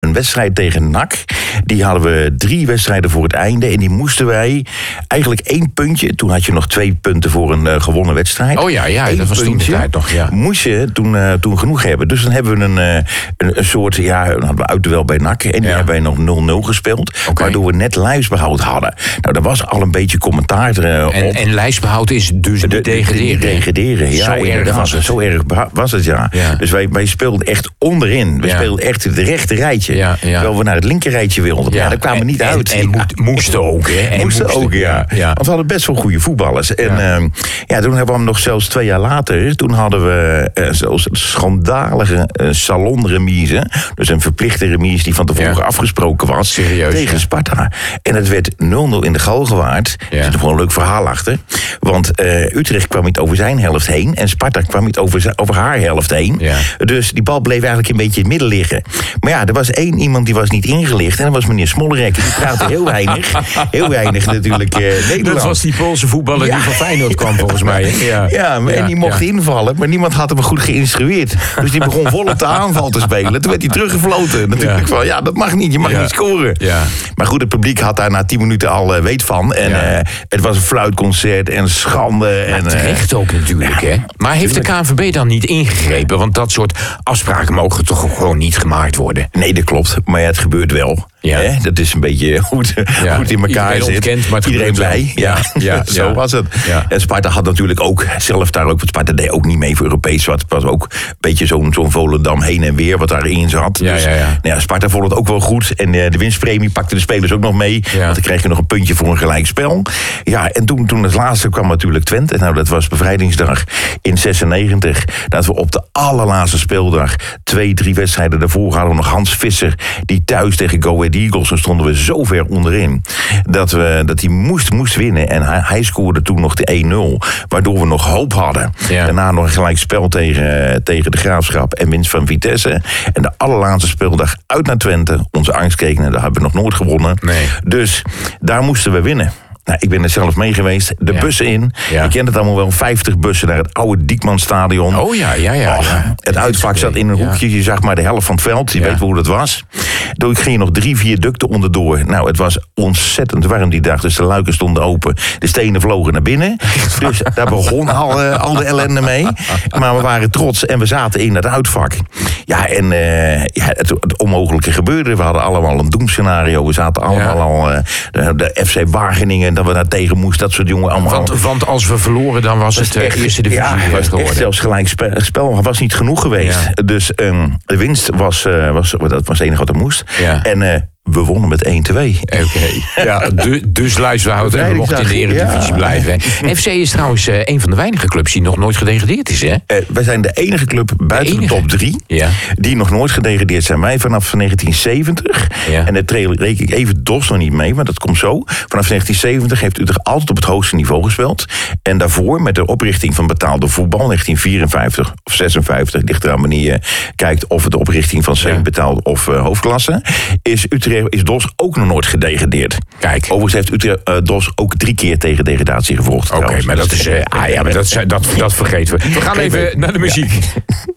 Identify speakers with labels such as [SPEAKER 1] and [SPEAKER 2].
[SPEAKER 1] een wedstrijd tegen NAC. Die hadden we 3 wedstrijden voor het einde. En die moesten wij eigenlijk 1 puntje. Toen had je nog 2 punten voor een gewonnen wedstrijd.
[SPEAKER 2] Oh ja, dat was toen de tijd nog. Ja.
[SPEAKER 1] Moest je toen genoeg hebben. Dus dan hebben we een soort... Ja, dan hadden we uitduel bij NAC. En die hebben wij nog 0-0 gespeeld. Okay. Waardoor we net lijfsbehoud hadden. Nou, daar was al een beetje commentaar op.
[SPEAKER 2] En lijfsbehoud is dus niet degraderen.
[SPEAKER 1] Ja, zo erg was het, ja. Dus wij speelden echt onderin. We speelden echt het rechte rijtje. Terwijl we naar het linker rijtje wilden. Ja, daar kwamen we niet uit.
[SPEAKER 2] En moesten ook, hè?
[SPEAKER 1] Moesten ook. Want we hadden best wel goede voetballers. En toen hebben we hem nog zelfs 2 jaar later. Toen hadden we zo'n schandalige salonremise. Dus een verplichte remise die van tevoren afgesproken was.
[SPEAKER 2] Serieus,
[SPEAKER 1] tegen Sparta. En het werd 0-0 in de Galgenwaard. Er zit er gewoon een leuk verhaal achter. Want Utrecht kwam niet over zijn helft heen. En Sparta kwam niet over haar helft heen. Ja. Dus die bal bleef eigenlijk een beetje in het midden liggen. Maar ja, er was 1 iemand die was niet ingelicht. En dat was meneer Smollerek. Die praatte heel weinig. Heel weinig natuurlijk Nederlands.
[SPEAKER 2] Dat was die Poolse voetballer die van Feyenoord kwam volgens mij.
[SPEAKER 1] En die mocht invallen. Maar niemand had hem goed geïnstrueerd. Dus die begon vol op de aanval te spelen. Toen werd hij teruggefloten. Natuurlijk van, dat mag niet. Je mag niet scoren. Ja. Maar goed, het publiek had daar na 10 minuten al weet van. En het was een fluitconcert en schande.
[SPEAKER 2] Maar terecht ook natuurlijk, hè? Maar heeft de KNVB dan niet ingegrepen? Want dat soort afspraken mogen toch gewoon niet gemaakt worden?
[SPEAKER 1] Nee, dat klopt. Maar het gebeurt wel. Ja. Dat is een beetje hoe het in elkaar zit.
[SPEAKER 2] Ontkent, maar
[SPEAKER 1] iedereen blij. Zo was het. Ja. En Sparta had natuurlijk ook zelf daar ook... Want Sparta deed ook niet mee voor Europees. Het was ook een beetje zo'n Volendam heen en weer wat daarin zat. Dus Sparta vond het ook wel goed. En de winstpremie pakte de spelers ook nog mee. Ja. Want dan kreeg je nog een puntje voor een gelijkspel. Ja, en toen het laatste kwam natuurlijk Twente. Nou, dat was bevrijdingsdag in 96. Dat we op de allerlaatste speeldag 2-3 wedstrijden daarvoor hadden we nog Hans Visser. Die thuis tegen Go Ahead Eagles. Dan stonden we zo ver onderin. Dat hij moest winnen. En hij scoorde toen nog de 1-0. Waardoor we nog hoop hadden. Ja. Daarna nog een gelijk spel tegen de Graafschap. En winst van Vitesse. En de allerlaatste speeldag uit naar Twente. Onze angstkeken. Daar hebben we nog nooit gewonnen. Nee. Dus daar moesten we winnen. Nou, ik ben er zelf mee geweest. De bussen in. Ja. Je kent het allemaal wel. 50 bussen naar het oude Diekmanstadion.
[SPEAKER 2] Oh ja.
[SPEAKER 1] Het uitvak zat in een hoekje. Je zag maar de helft van het veld. Je weet hoe dat was. Toen ging je nog 3 viaducten onderdoor. Nou, het was ontzettend warm die dag. Dus de luiken stonden open. De stenen vlogen naar binnen. Dus daar begon al de ellende mee. Maar we waren trots en we zaten in het uitvak. Ja, en het onmogelijke gebeurde. We hadden allemaal een doemscenario. We zaten allemaal al... de FC Wageningen. Dat we daar tegen moesten, dat soort jongen allemaal.
[SPEAKER 2] Want als we verloren, dan was het eerste divisie geworden.
[SPEAKER 1] Echt zelfs gelijk spel was niet genoeg geweest. Ja. Dus de winst was het enige wat er moest. Ja. En we wonnen met 1-2.
[SPEAKER 2] Oké. Ja, dus luisterhoud en we mochten in de Eredivisie blijven. FC is trouwens een van de weinige clubs die nog nooit gedegradeerd is, hè?
[SPEAKER 1] Wij zijn de enige club buiten de top 3... die nog nooit gedegradeerd zijn. Wij vanaf 1970. Ja. En daar reken ik even DOS nog niet mee, maar dat komt zo. Vanaf 1970 heeft Utrecht altijd op het hoogste niveau gespeeld. En daarvoor, met de oprichting van betaalde voetbal... 1954 of 56, ligt eraan wanneer je kijkt... of het de oprichting van semi-betaald of hoofdklasse... is DOS ook nog nooit gedegradeerd.
[SPEAKER 2] Kijk.
[SPEAKER 1] Overigens heeft Utrecht DOS ook 3 keer tegen degradatie gevochten.
[SPEAKER 2] Oké, maar dat is... dat vergeten we. We gaan even naar de muziek.